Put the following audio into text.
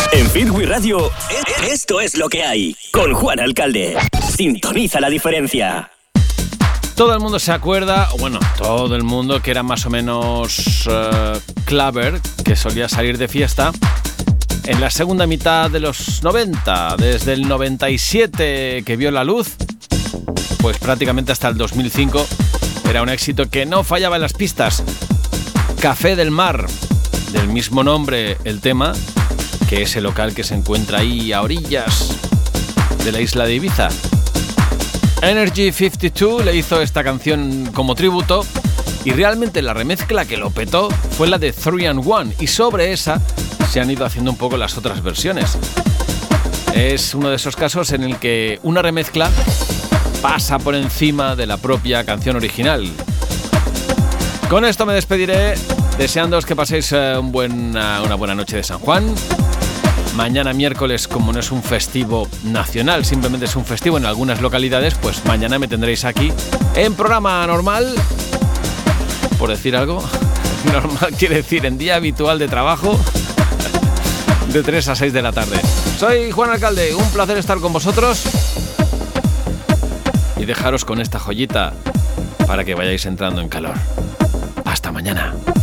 En Fitwi Radio, esto es lo que hay. Con Juan Alcalde. Sintoniza la diferencia. Todo el mundo se acuerda, bueno, todo el mundo que era más o menos Claver, que solía salir de fiesta en la segunda mitad de los 90, desde el 97 que vio la luz, pues prácticamente hasta el 2005 era un éxito que no fallaba en las pistas. Café del Mar, del mismo nombre el tema, que es el local que se encuentra ahí a orillas de la isla de Ibiza. Energy 52 le hizo esta canción como tributo y realmente la remezcla que lo petó fue la de 3 and 1 y sobre esa se han ido haciendo un poco las otras versiones. Es uno de esos casos en el que una remezcla pasa por encima de la propia canción original. Con esto me despediré deseándoos que paséis una buena noche de San Juan. Mañana miércoles, como no es un festivo nacional, simplemente es un festivo en algunas localidades, pues mañana me tendréis aquí en programa normal, por decir algo. Normal quiere decir en día habitual de trabajo, de 3 a 6 de la tarde. Soy Juan Alcalde, un placer estar con vosotros y dejaros con esta joyita para que vayáis entrando en calor. Hasta mañana.